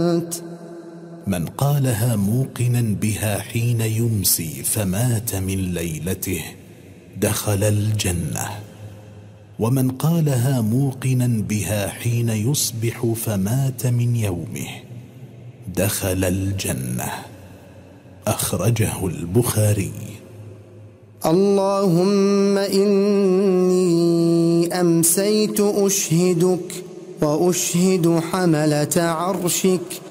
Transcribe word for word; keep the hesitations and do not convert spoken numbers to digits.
من قالها موقنا بها حين يمسي فمات من ليلته دخل الجنة، ومن قالها موقنا بها حين يصبح فمات من يومه دخل الجنة. أخرجه البخاري. اللهم إني أمسيت أشهدك وأشهد حملة عرشك